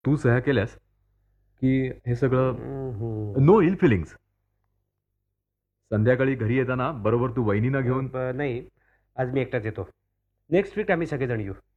तू सह्या केल्यास की हे सगळं नो इल फिलिंग्स. संध्याकाळी घरी येताना बरोबर तू वहिनीनं घेऊन. नाही, आज मी एकटाच येतो. नेक्स्ट वीक आम्ही सगळेजण येऊ.